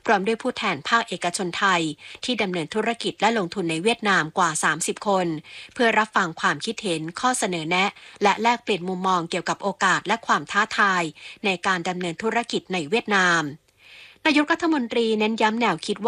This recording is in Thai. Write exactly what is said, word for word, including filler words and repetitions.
พร้อมด้วยผู้แทนภาคเอกชนไทยที่ดำเนินธุรกิจและลงทุนในเวียดนามกว่าสามสิบคนเพื่อรับฟังความคิดเห็นข้อเสนอแนะและแลกเปลี่ยนมุมมองเกี่ยวกับโอกาสและความท้าทายในการดำเนินธุรกิจในเวียดนามนายกรัฐมนตรีเน้นย้ำแนวคิด